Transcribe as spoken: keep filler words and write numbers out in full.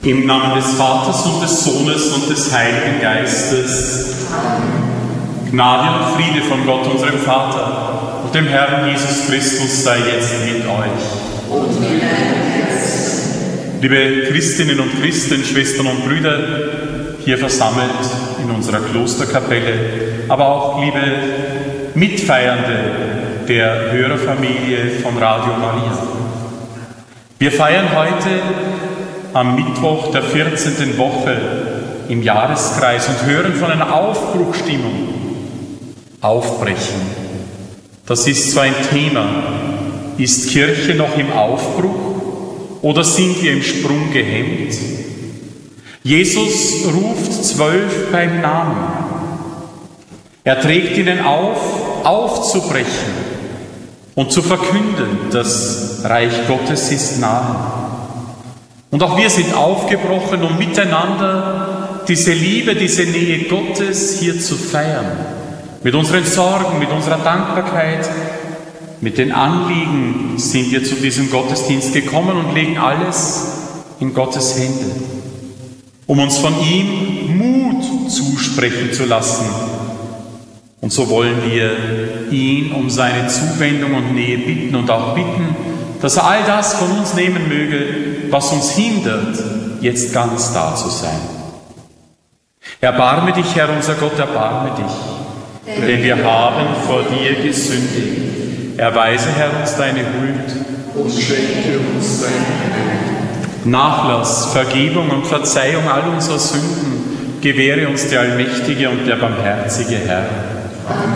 Im Namen des Vaters und des Sohnes und des Heiligen Geistes. Amen. Gnade und Friede von Gott, unserem Vater, und dem Herrn Jesus Christus sei jetzt mit euch. Und mit deinem Geist. Liebe Christinnen und Christen, Schwestern und Brüder, hier versammelt in unserer Klosterkapelle, aber auch liebe Mitfeiernde der Hörerfamilie von Radio Maria. Wir feiern heute am Mittwoch der vierzehnten Woche im Jahreskreis und hören von einer Aufbruchstimmung. Aufbrechen. Das ist so ein Thema. Ist Kirche noch im Aufbruch oder sind wir im Sprung gehemmt? Jesus ruft zwölf beim Namen. Er trägt ihnen auf, aufzubrechen und zu verkünden, das Reich Gottes ist nahe. Und auch wir sind aufgebrochen, um miteinander diese Liebe, diese Nähe Gottes hier zu feiern. Mit unseren Sorgen, mit unserer Dankbarkeit, mit den Anliegen sind wir zu diesem Gottesdienst gekommen und legen alles in Gottes Hände, um uns von ihm Mut zusprechen zu lassen. Und so wollen wir ihn um seine Zuwendung und Nähe bitten und auch bitten, dass er all das von uns nehmen möge, was uns hindert, jetzt ganz da zu sein. Erbarme dich, Herr unser Gott, erbarme dich, denn wir haben vor dir gesündigt. Erweise, Herr, uns deine Huld und schenke uns deine Gnade. Nachlass, Vergebung und Verzeihung all unserer Sünden gewähre uns der allmächtige und der barmherzige Herr. Amen.